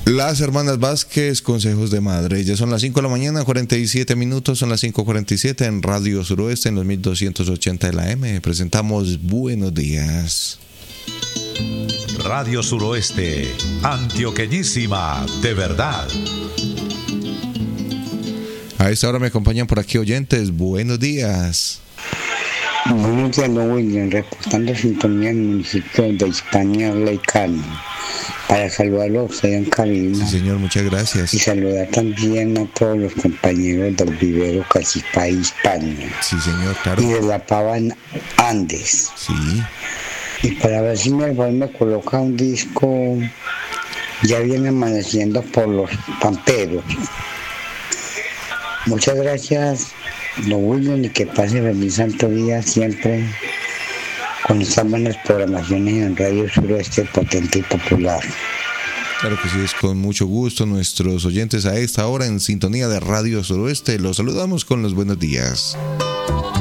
Las hermanas Vázquez, consejos de madre. Ya son las 5 de la mañana, 47 minutos, son las 5:47 en Radio Suroeste, en los 1280 de la M. Presentamos Buenos Días. Radio Suroeste, antioqueñísima, de verdad. A esta hora me acompañan por aquí oyentes. Buenos días. Buenos días, don William, reportando sintonía en el municipio de Hispania Leicano. Para saludarlos allá en cabina. Sí, señor, muchas gracias. Y saludar también a todos los compañeros del vivero Casipá Hispania. Sí, señor, claro. Y de la Pava Andes. Sí. Y para ver si me coloca un disco, ya viene amaneciendo por los pamperos. Muchas gracias, don William, y que pase feliz santo día siempre con estas buenas programaciones en Radio Suroeste Potente y Popular. Claro que sí, es con mucho gusto. Nuestros oyentes a esta hora en sintonía de Radio Suroeste, los saludamos con los buenos días.